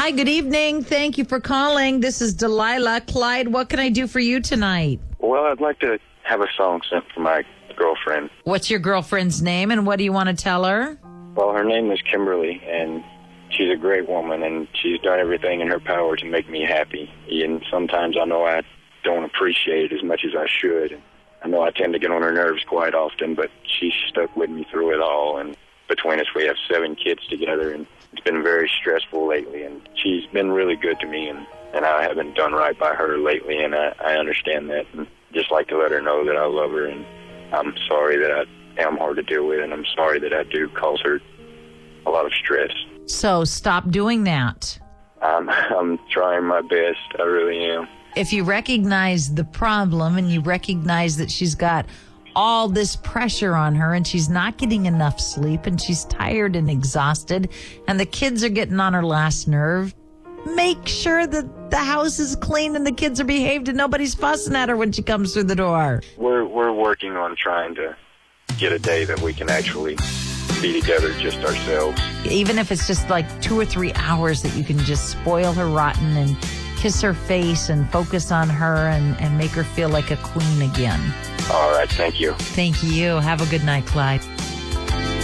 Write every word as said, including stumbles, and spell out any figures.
Hi, good evening. Thank you for calling. This is Delilah. Clyde, what can I do for you tonight? Well, I'd like to have a song sent for my girlfriend. What's your girlfriend's name, and what do you want to tell her? Well, her name is Kimberly, and she's a great woman, and she's done everything in her power to make me happy. And sometimes I know I don't appreciate it as much as I should. I know I tend to get on her nerves quite often, but she's stuck with me through it all. And between us, we have seven kids together, and it's been very stressful lately. And she's been really good to me, and, and I haven't done right by her lately, and I, I understand that. And just like to let her know that I love her, and I'm sorry that I am hard to deal with, and I'm sorry that I do cause her a lot of stress. So stop doing that. I'm, I'm trying my best. I really am. If you recognize the problem and you recognize that she's got all this pressure on her and she's not getting enough sleep and she's tired and exhausted and the kids are getting on her last nerve, make sure that the house is clean and the kids are behaved and nobody's fussing at her when she comes through the door. We're, we're working on trying to get a day that we can actually be together just ourselves. Even if it's just like two or three hours that you can just spoil her rotten and kiss her face and focus on her and, and make her feel like a queen again. All right, thank you. Thank you. Have a good night, Clyde.